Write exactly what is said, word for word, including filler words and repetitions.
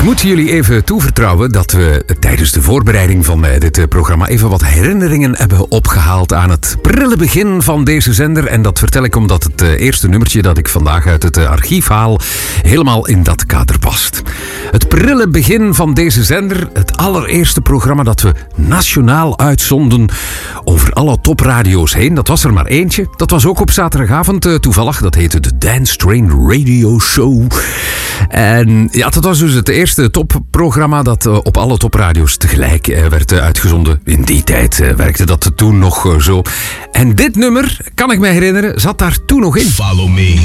moet jullie even toevertrouwen dat we tijdens de voorbereiding van dit programma even wat herinneringen hebben opgehaald aan het prille begin van deze zender. En dat vertel ik omdat het eerste nummertje dat ik vandaag uit het archief haal helemaal in dat kader past. Het prille begin van deze zender, het allereerste programma dat we nationaal uitzonden over alle topradio's heen. Dat was er maar eentje. Dat was ook op zaterdagavond toevallig. Dat heette de Dance Train Radio Show. En ja, dat was dus het eerste topprogramma dat op alle topradio's tegelijk werd uitgezonden. In die tijd werkte dat toen nog zo. En dit nummer, kan ik me herinneren, zat daar toen nog in. Follow me.